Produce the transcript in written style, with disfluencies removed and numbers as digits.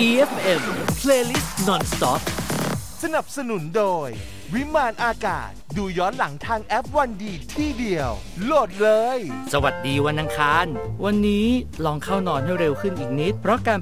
EFM Playlist Non-Stop สนับสนุนโดยวิมานอากาศดูย้อนหลังทางแอปวันดีที่เดียวโหลดเลยสวัสดีวันอังคารวันนี้ลองเข้านอนให้เร็วขึ้นอีกนิดเพราะการ